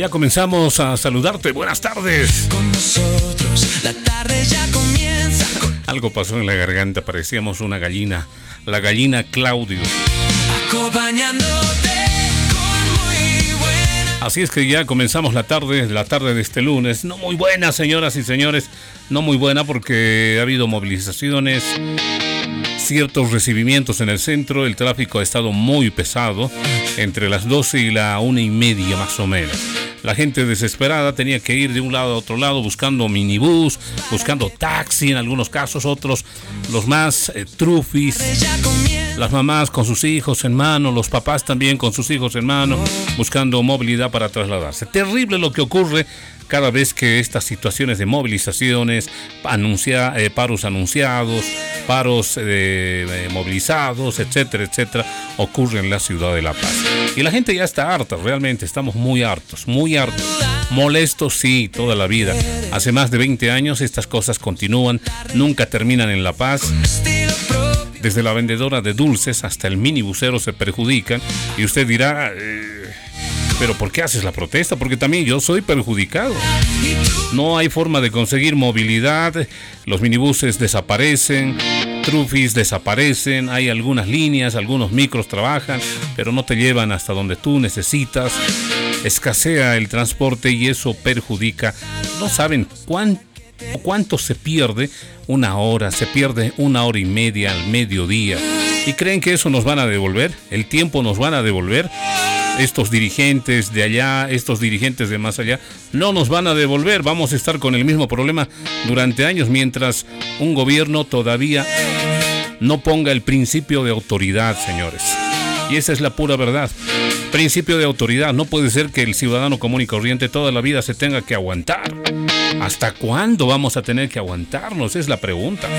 Ya comenzamos a saludarte. Buenas tardes. Con nosotros la tarde ya comienza. Algo pasó en la garganta, parecíamos una gallina. La gallina Claudio. Acompañándote con muy buena. Así es que ya comenzamos la tarde de este lunes. No muy buena, señoras y señores. No muy buena porque ha habido movilizaciones, ciertos recibimientos en el centro. El tráfico ha estado muy pesado entre las 12 y la 1:30 más o menos. La gente desesperada tenía que ir de un lado a otro lado buscando minibús, buscando taxi en algunos casos, otros los más trufis, las mamás con sus hijos en mano, los papás también con sus hijos en mano, buscando movilidad para trasladarse. Terrible lo que ocurre cada vez que estas situaciones de movilizaciones, paros anunciados, paros movilizados, etcétera, etcétera, ocurren en la ciudad de La Paz. Y la gente ya está harta, realmente estamos muy hartos, molestos, sí, toda la vida. Hace más de 20 años estas cosas continúan, nunca terminan en La Paz. Desde la vendedora de dulces hasta el minibusero se perjudican. Y usted dirá, ¿pero por qué haces la protesta? Porque también yo soy perjudicado. No hay forma de conseguir movilidad, los minibuses desaparecen, trufis desaparecen, hay algunas líneas, algunos micros trabajan, pero no te llevan hasta donde tú necesitas. Escasea el transporte y eso perjudica. No saben cuánto se pierde. Se pierde 1:30 al mediodía. ¿Y creen que eso nos van a devolver? ¿El tiempo nos van a devolver? Estos dirigentes de allá, estos dirigentes de más allá, no nos van a devolver. Vamos a estar con el mismo problema durante años mientras un gobierno todavía no ponga el principio de autoridad, señores. Y esa es la pura verdad. Principio de autoridad. No puede ser que el ciudadano común y corriente toda la vida se tenga que aguantar. ¿Hasta cuándo vamos a tener que aguantarnos? Es la pregunta.